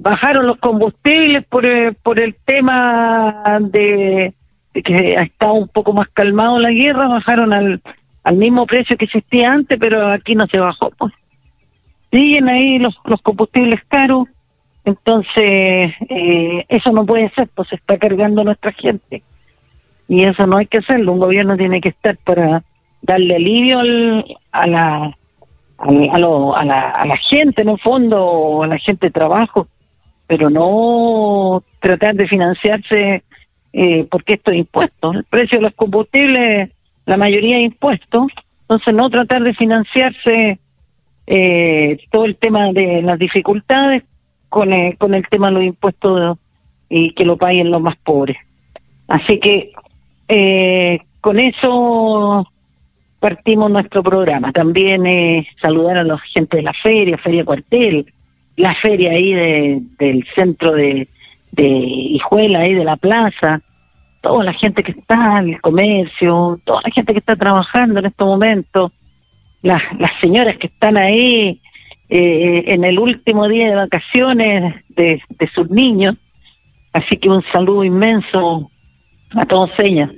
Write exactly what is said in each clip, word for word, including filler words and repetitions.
bajaron los combustibles por el, por el tema de, de que ha estado un poco más calmado la guerra, bajaron al, al mismo precio que existía antes, pero aquí no se bajó, pues. Siguen ahí los, los combustibles caros, entonces eh, eso no puede ser, pues se está cargando nuestra gente. Y eso no hay que hacerlo, un gobierno tiene que estar para darle alivio al, a, la, a, a, lo, a, la, a la gente, en el fondo, o a la gente de trabajo, pero no tratar de financiarse eh, porque esto es impuestos. El precio de los combustibles, la mayoría es impuestos, entonces no tratar de financiarse eh, todo el tema de las dificultades con el, con el tema de los impuestos y que lo paguen los más pobres. Así que eh, con eso partimos nuestro programa. También eh, saludar a la gente de la feria, Feria Cuartel, la feria ahí de, del centro de, de Hijuela, ahí de la plaza, toda la gente que está en el comercio, toda la gente que está trabajando en estos momentos, las, las señoras que están ahí eh, en el último día de vacaciones de, de sus niños. Así que un saludo inmenso a todos ellas.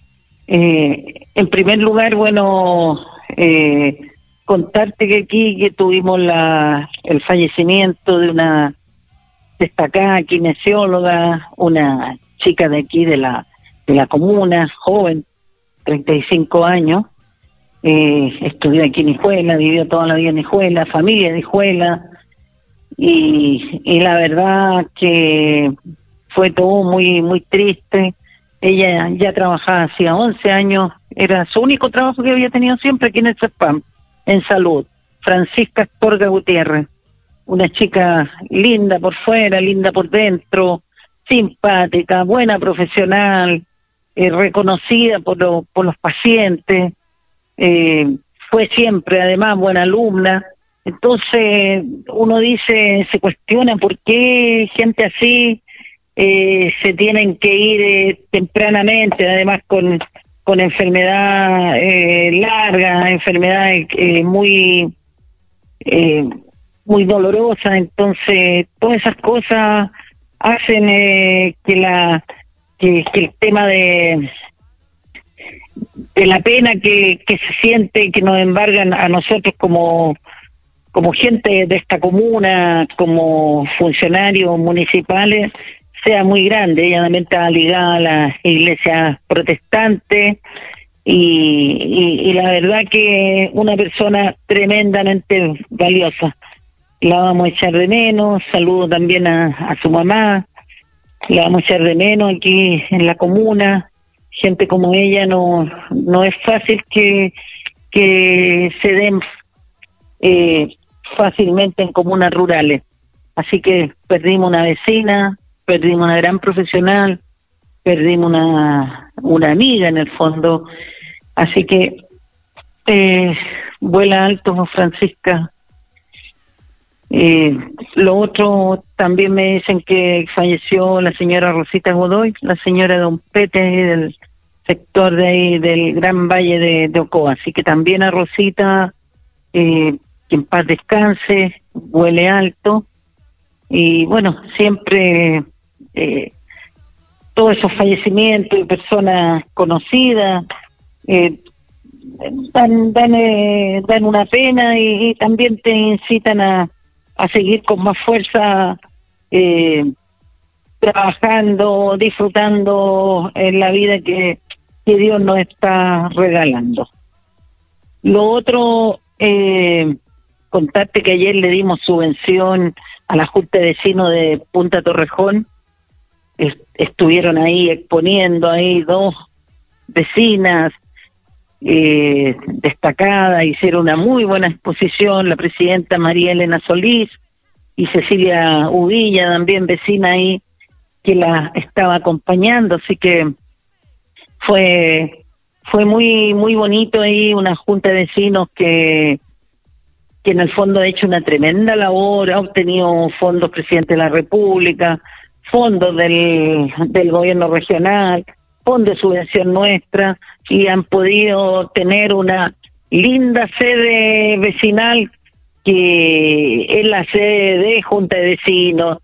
Eh, en primer lugar, bueno, eh, contarte que aquí que tuvimos la el fallecimiento de una destacada kinesióloga, una chica de aquí de la de la comuna, joven, treinta y cinco años, eh, estudió aquí en Hijuela, vivió toda la vida en Hijuela, familia de Hijuela, y, y la verdad que fue todo muy muy triste. Ella ya trabajaba hacía once años, era su único trabajo que había tenido siempre aquí en el CESPAM, en salud. Francisca Astorga Gutiérrez, una chica linda por fuera, linda por dentro, simpática, buena profesional, eh, reconocida por, lo, por los pacientes, eh, fue siempre además buena alumna. Entonces uno dice, se cuestiona por qué gente así eh, se tienen que ir eh, tempranamente, además con, con enfermedad eh, larga, enfermedades eh, muy eh, muy dolorosa. Entonces todas esas cosas hacen eh, que la que, que el tema de de la pena que, que se siente, que nos embargan a nosotros como como gente de esta comuna, como funcionarios municipales, sea muy grande. Ella también está ligada a las iglesias protestantes y, y, y la verdad que una persona tremendamente valiosa. La vamos a echar de menos. Saludo también a, a su mamá, la vamos a echar de menos aquí en la comuna. Gente como ella no no es fácil que, que se den eh, fácilmente en comunas rurales. Así que perdimos una vecina, perdimos una gran profesional, perdimos una, una amiga en el fondo. Así que eh, vuela alto, Francisca. Eh, lo otro, también me dicen que falleció la señora Rosita Godoy, la señora Don Pete del sector de ahí del Gran Valle de, de Ocoa. Así que también a Rosita, eh, que en paz descanse, vuele alto. Y bueno, siempre eh, todos esos fallecimientos de personas conocidas eh, dan dan, eh, dan una pena y, y también te incitan a, a seguir con más fuerza eh, trabajando, disfrutando en la vida que, que Dios nos está regalando. Lo otro, eh, contarte que ayer le dimos subvención a la Junta de Vecinos de Punta Torrejón. Est- estuvieron ahí exponiendo ahí dos vecinas eh, destacadas, hicieron una muy buena exposición, la presidenta María Elena Solís y Cecilia Uvilla, también vecina ahí, que la estaba acompañando. Así que fue fue muy muy bonito ahí, una junta de vecinos que que en el fondo ha hecho una tremenda labor, ha obtenido fondos presidente de la República, fondos del, del gobierno regional, fondos de subvención nuestra, y han podido tener una linda sede vecinal que es la sede de Junta de Vecinos,